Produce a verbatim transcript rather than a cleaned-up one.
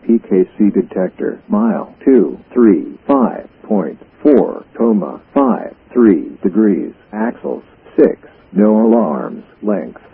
P K C detector. Mile two three five point four, coma five three degrees. Axles six. No alarms. Length